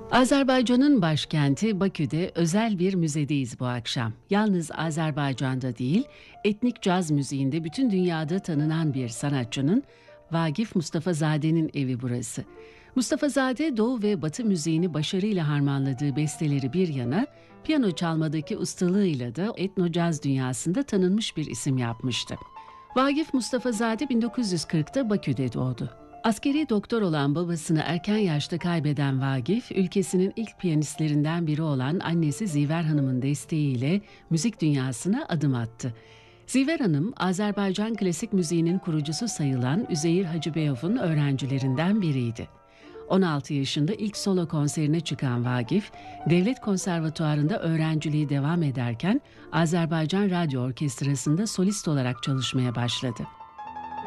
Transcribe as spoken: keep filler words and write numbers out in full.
Azerbaycan'ın başkenti Bakü'de özel bir müzedeyiz bu akşam. Yalnız Azerbaycan'da değil, etnik caz müziğinde bütün dünyada tanınan bir sanatçının, Vagif Mustafazade'nin evi burası. Mustafazade, Doğu ve Batı müziğini başarıyla harmanladığı besteleri bir yana, piyano çalmadaki ustalığıyla da etno caz dünyasında tanınmış bir isim yapmıştı. Vagif Mustafazade bin dokuz yüz kırkta Bakü'de doğdu. Askeri doktor olan babasını erken yaşta kaybeden Vagif, ülkesinin ilk piyanistlerinden biri olan annesi Ziver Hanım'ın desteğiyle müzik dünyasına adım attı. Ziver Hanım, Azerbaycan klasik müziğinin kurucusu sayılan Üzeyir Hacıbeyov'un öğrencilerinden biriydi. on altı yaşında ilk solo konserine çıkan Vagif, Devlet Konservatuvarı'nda öğrenciliği devam ederken Azerbaycan Radyo Orkestrası'nda solist olarak çalışmaya başladı.